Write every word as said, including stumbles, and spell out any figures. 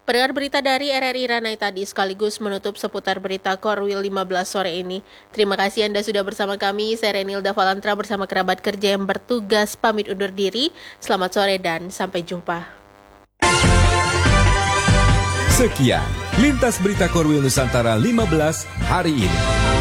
Pendengar berita dari R R I Ranai tadi sekaligus menutup seputar berita Korwil lima belas sore ini. Terima kasih Anda sudah bersama kami. Saya Renilda Valantra bersama kerabat kerja yang bertugas pamit undur diri. Selamat sore dan sampai jumpa. Sekian Lintas Berita Korwil Nusantara lima belas hari ini.